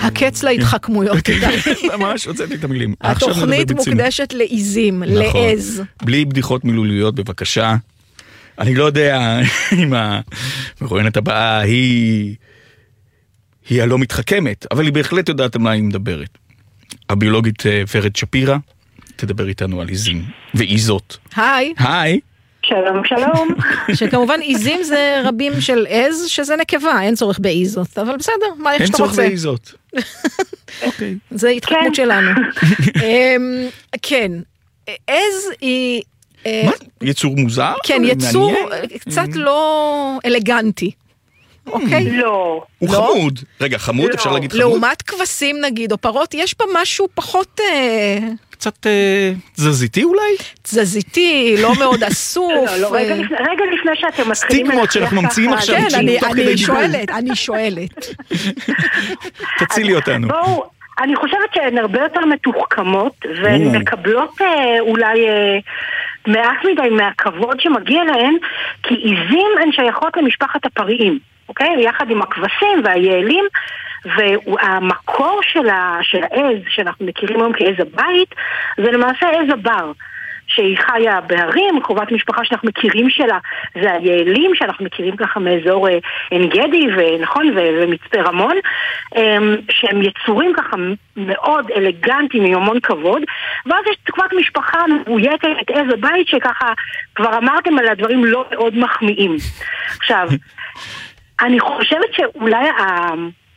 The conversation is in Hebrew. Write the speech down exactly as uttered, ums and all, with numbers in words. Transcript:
הקץ להתחכמויות. ממש, הוצאתי את המילים. התוכנית מוקדשת לעיזים, לעז. בלי בדיחות מילוליות, בבקשה. אני לא יודע אם המרואיינת הבאה היא היא הלא מתחכמת, אבל היא בהחלט יודעת על מה היא מדברת. הביולוגית ורד שפירא תדבר איתנו על עיזים ועיזות. היי. היי. שלום, שלום. שכמובן עיזים זה רבים של עז, שזה נקבה, אין צורך בעיזות, אבל בסדר, מה איך שאתה רוצה? אין צורך בעיזות. אוקיי. זה התחכמות שלנו. כן, עז היא... מה? יצור מוזר? כן, יצור קצת לא אלגנטי. אוקיי? לא. הוא חמוד. רגע, חמוד? אפשר להגיד חמוד? לעומת כבשים נגיד, או פרות, יש פה משהו פחות... קצת תזזיתי אולי? תזזיתי, לא מאוד אסוף. לא, לא, רגע לפני שאתם מתחילים... סטיגמות שאנחנו ממציאים עכשיו. כן, אני שואלת, אני שואלת. תצילי אותנו. בואו, אני חושבת שהן הרבה יותר מתוחכמות, והן מקבלות אולי... מעט מדי מהכבוד שמגיע להן, כי עיזים הן שייכות למשפחת הפריים, אוקיי? יחד עם הכבשים והיעלים, והמקור של, ה, של העז, שאנחנו מכירים היום כעז הבית, זה למעשה עז הבר, שהיא חיה בהרים, קרובת משפחה שאנחנו מכירים שלה, זה היעלים שאנחנו מכירים ככה מאזור עין גדי, ונכון, ומצפה רמון, שהם יצורים ככה מאוד אלגנטיים, עם המון כבוד, ואז יש קרובת משפחה מבויקת את עז הבית, שככה כבר אמרתם על הדברים לא מאוד מחמיאים. עכשיו, אני חושבת שאולי